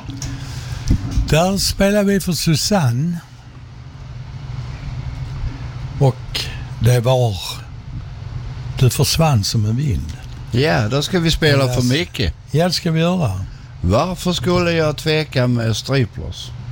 Där spelar vi för Susanne. Och det var Du försvann som en vind. Ja, då ska vi spela för Micke. Ja, det ska vi göra. Varför skulle jag tveka med Striplers?